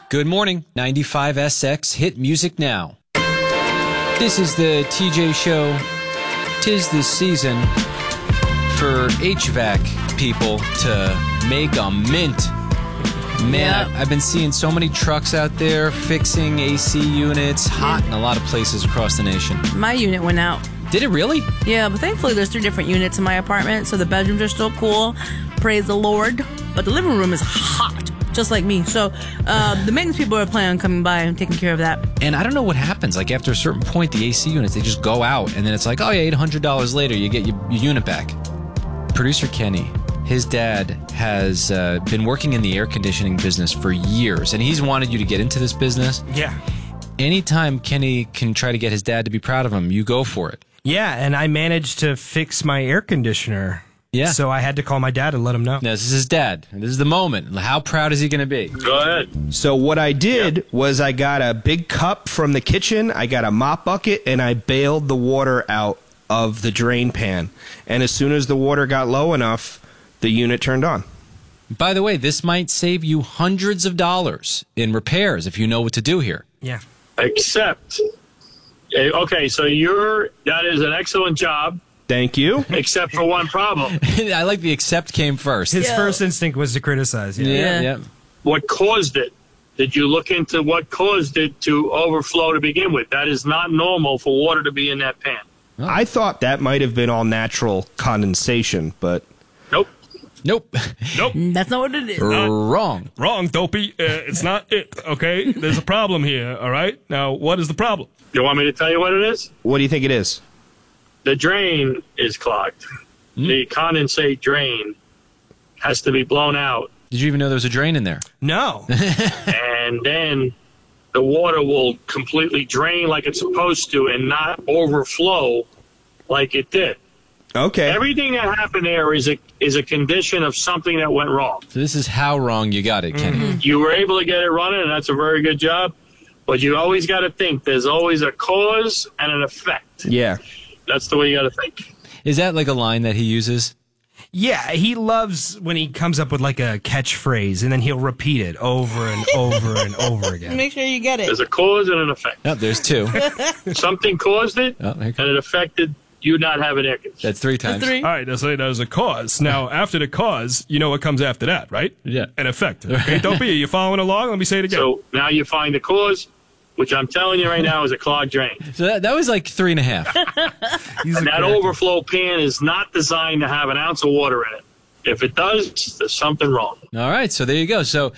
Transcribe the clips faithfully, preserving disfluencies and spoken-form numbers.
Good morning, ninety-five S X, hit music now. This is the T J Show. 'Tis the season for H V A C people to make a mint. Man, Yep. I- I've been seeing so many trucks out there fixing A C units, hot in a lot of places across the nation. My unit went out. Did it really? Yeah, but thankfully there's three different units in my apartment, so the bedrooms are still cool. Praise the Lord. But the living room is hot, just like me. So uh, the maintenance people are planning on coming by and taking care of that. And I don't know what happens. Like, after a certain point, the A C units, they just go out, and then it's like, oh, yeah, eight hundred dollars later, you get your, your unit back. Producer Kenny, his dad has uh, been working in the air conditioning business for years, and he's wanted you to get into this business. Yeah. Anytime Kenny can try to get his dad to be proud of him, you go for it. Yeah, and I managed to fix my air conditioner. Yeah. So I had to call my dad and let him know. Now, this is his dad. and This is the moment. How proud is he going to be? Go ahead. So what I did was I got a big cup from the kitchen, I got a mop bucket, and I bailed the water out of the drain pan. And as soon as the water got low enough, the unit turned on. By the way, this might save you hundreds of dollars in repairs if you know what to do here. Yeah. Except, eh, okay, so you're, that is an excellent job, Thank you. except for one problem. I like the accept came first. His Yeah. first instinct was to criticize. Yeah. yeah, Yeah. yeah. What caused it? Did you look into what caused it to overflow to begin with? That is not normal for water to be in that pan. I thought that might have been all natural condensation, but Nope. Nope. Nope. That's not what it is. Wrong. Wrong, dopey. Uh, it's not it, okay? There's a problem here, all right? Now, what is the problem? You want me to tell you what it is? what do you think it is? The drain is clogged. The condensate drain has to be blown out, Did you even know there was a drain in there? No. and then the water will completely drain like it's supposed to and not overflow like it did. Okay. Everything that happened there is a is a condition of something that went wrong. So this is how wrong you got it, Kenny. You were able to get it running, and that's a very good job. But you always got to think there's always a cause and an effect. Yeah. That's the way you got to think. Is that like a line that he uses? Yeah, he loves when he comes up with like a catchphrase and then he'll repeat it over and over and over again. Make sure you get it. There's a cause and an effect. Oh, there's two. Something caused it, Oh, okay. and it affected you not having air conditioning. That's three times. Three. All right, let's say there's a cause. Now, after the cause, you know what comes after that, right? Yeah. An effect. Okay, dopey, are you following along? Let me say it again. So now you find the cause, which I'm telling you right now is a clogged drain. So that, that was like three and a half. He's a And that character. overflow pan is not designed to have an ounce of water in it. If it does, there's something wrong. All right, so there you go. So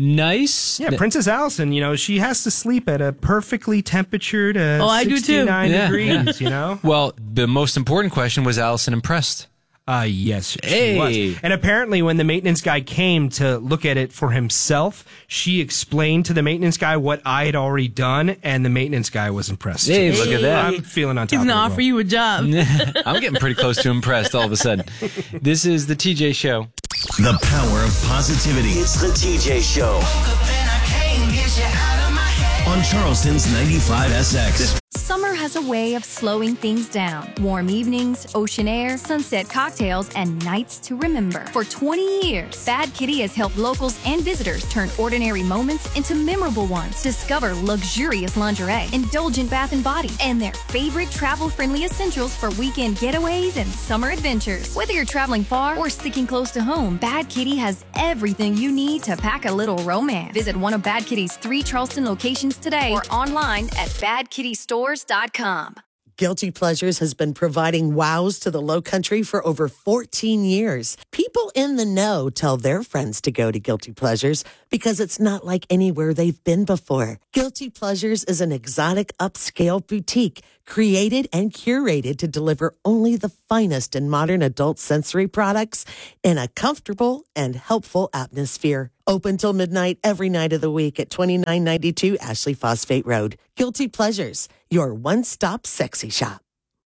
nice. Yeah, Princess Allison, you know, she has to sleep at a perfectly temperatured uh, Oh, I do too. sixty-nine Yeah, degrees, you know? Well, the most important question was Allison impressed? Uh, yes, she Hey. was. And apparently when the maintenance guy came to look at it for himself, she explained to the maintenance guy what I had already done, and the maintenance guy was impressed. Hey, too. look at that. I'm feeling on top He's of gonna the offer world. you a job. I'm getting pretty close to impressed all of a sudden. This is the T J Show. The power of positivity. It's the T J Show. On Charleston's ninety-five S X. Summer has a way of slowing things down. Warm evenings, ocean air, sunset cocktails, and nights to remember. For twenty years, Bad Kitty has helped locals and visitors turn ordinary moments into memorable ones. Discover luxurious lingerie, indulgent bath and body, and their favorite travel-friendly essentials for weekend getaways and summer adventures. Whether you're traveling far or sticking close to home, Bad Kitty has everything you need to pack a little romance. Visit one of Bad Kitty's three Charleston locations today or online at bad kitty stores dot com. Guilty Pleasures has been providing wows to the Low Country for over fourteen years. People in the know tell their friends to go to Guilty Pleasures because it's not like anywhere they've been before. Guilty Pleasures is an exotic upscale boutique created and curated to deliver only the finest in modern adult sensory products in a comfortable and helpful atmosphere. Open till midnight every night of the week at twenty-nine ninety-two Ashley Phosphate Road. Guilty Pleasures, your one-stop sexy shop.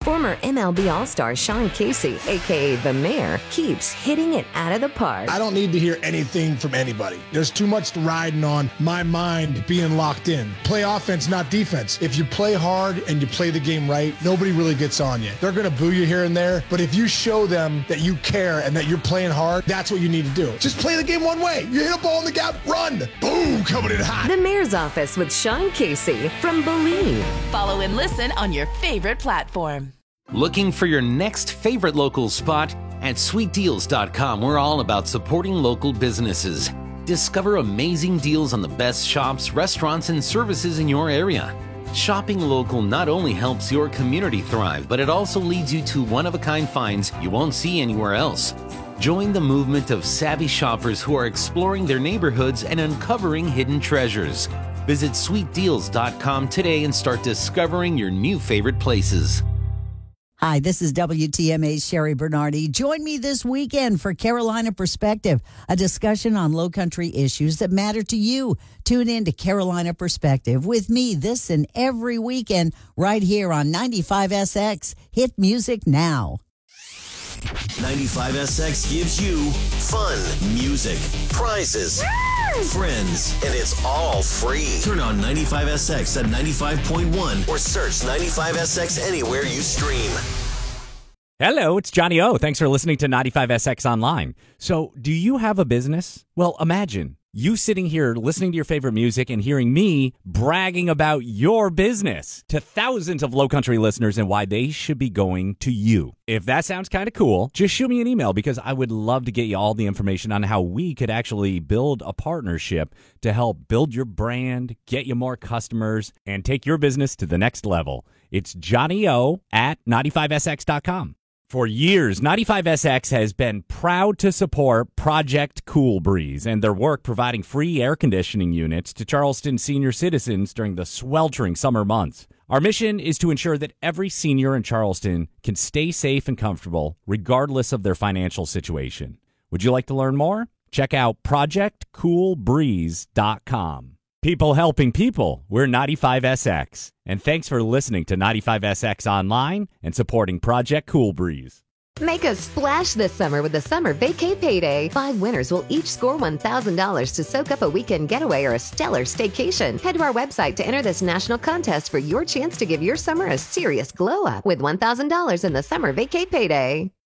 Former M L B All-Star Sean Casey, a k a. The Mayor, keeps hitting it out of the park. I don't need to hear anything from anybody. There's too much riding on my mind being locked in. Play offense, not defense. If you play hard and you play the game right, nobody really gets on you. They're going to boo you here and there, but if you show them that you care and that you're playing hard, that's what you need to do. Just play the game one way. You hit a ball in the gap, run. Boom, coming in hot. The Mayor's Office with Sean Casey from Believe. Follow and listen on your favorite platform. Looking for your next favorite local spot? At sweet deals dot com, we're all about supporting local businesses. Discover amazing deals on the best shops, restaurants, and services in your area. Shopping local not only helps your community thrive, but it also leads you to one-of-a-kind finds you won't see anywhere else. Join the movement of savvy shoppers who are exploring their neighborhoods and uncovering hidden treasures. Visit sweet deals dot com today and start discovering your new favorite places. Hi, this is W T M A's Sherry Bernardi. Join me this weekend for Carolina Perspective, a discussion on low country issues that matter to you. Tune in to Carolina Perspective with me this and every weekend right here on ninety-five S X. Hit music now. ninety-five S X gives you fun, music, prizes, friends, and it's all free. Turn on ninety-five S X at ninety-five point one or search ninety-five S X anywhere you stream. Hello, it's Johnny O. Thanks for listening to ninety-five S X Online. So, do you have a business? Well, imagine you sitting here listening to your favorite music and hearing me bragging about your business to thousands of Low Country listeners and why they should be going to you. If that sounds kind of cool, just shoot me an email because I would love to get you all the information on how we could actually build a partnership to help build your brand, get you more customers, and take your business to the next level. It's Johnny O at ninety-five S X dot com. For years, ninety-five S X has been proud to support Project Cool Breeze and their work providing free air conditioning units to Charleston senior citizens during the sweltering summer months. Our mission is to ensure that every senior in Charleston can stay safe and comfortable regardless of their financial situation. Would you like to learn more? Check out project cool breeze dot com. People helping people, we're ninety-five S X. And thanks for listening to ninety-five S X Online and supporting Project Cool Breeze. Make a splash this summer with the Summer Vacay Payday. Five winners will each score one thousand dollars to soak up a weekend getaway or a stellar staycation. Head to our website to enter this national contest for your chance to give your summer a serious glow up with one thousand dollars in the Summer Vacay Payday.